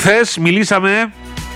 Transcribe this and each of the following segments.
Χθες μιλήσαμε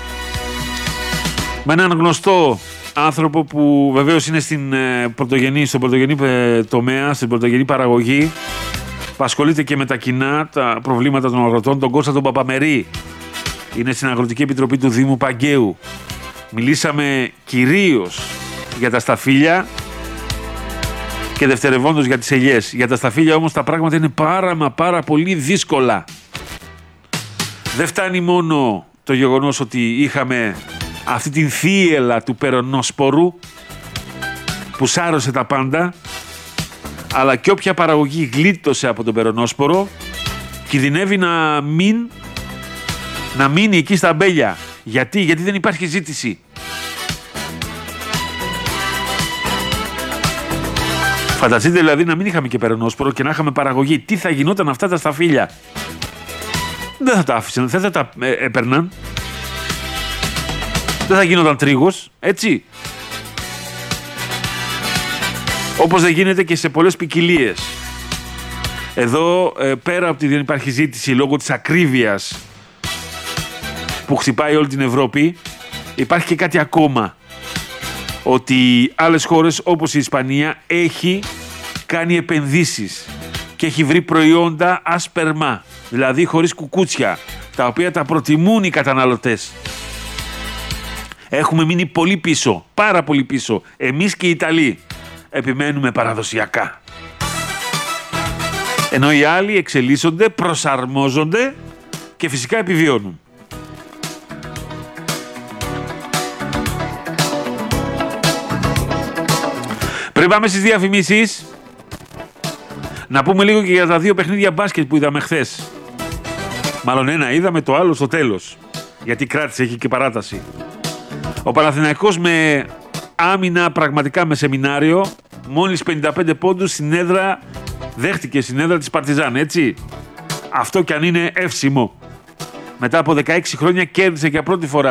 με έναν γνωστό άνθρωπο που βεβαίως είναι στον πρωτογενή τομέα, στην πρωτογενή παραγωγή, που ασχολείται και με τα κοινά, τα προβλήματα των αγροτών, τον Κώστα τον Παπαμερή. Είναι στην Αγροτική Επιτροπή του Δήμου Παγκαίου. Μιλήσαμε κυρίως για τα σταφύλια και δευτερευόντως για τις ελιές. Για τα σταφύλια όμως τα πράγματα είναι πάρα πολύ δύσκολα. Δεν φτάνει μόνο το γεγονός ότι είχαμε αυτή την θύελα του περονόσπορου που σάρωσε τα πάντα, αλλά και όποια παραγωγή γλίτωσε από τον περονόσπορο κινδυνεύει να μείνει εκεί στα αμπέλια. Γιατί δεν υπάρχει ζήτηση. Φανταστείτε δηλαδή να μην είχαμε και περονόσπορο και να είχαμε παραγωγή. Τι θα γινόταν αυτά τα σταφύλια? Δεν θα τα άφησαν, δεν θα τα έπαιρναν. Δεν θα γινόταν τρίγος, έτσι. Όπως δεν γίνεται και σε πολλές ποικιλίες. Εδώ πέρα από ότι δεν υπάρχει ζήτηση λόγω της ακρίβειας που χτυπάει όλη την Ευρώπη, υπάρχει και κάτι ακόμα. Ότι άλλες χώρες όπως η Ισπανία έχει κάνει επενδύσεις και έχει βρει προϊόντα ασπερμά, δηλαδή χωρίς κουκούτσια, τα οποία τα προτιμούν οι καταναλωτές. Έχουμε μείνει πολύ πίσω, πάρα πολύ πίσω. Εμείς και οι Ιταλοί επιμένουμε παραδοσιακά. Ενώ οι άλλοι εξελίσσονται, προσαρμόζονται και φυσικά επιβιώνουν. Πριν πάμε στις διαφημίσεις, να πούμε λίγο και για τα δύο παιχνίδια μπάσκετ που είδαμε χθες. Μάλλον ένα είδαμε, το άλλο στο τέλος. Γιατί κράτησε, έχει και παράταση. Ο Παναθηναϊκός με άμυνα πραγματικά με σεμινάριο, μόλις 55 πόντους δέχτηκε στην έδρα της Παρτιζάν, έτσι. Αυτό κι αν είναι εύσημο. Μετά από 16 χρόνια κέρδισε για πρώτη φορά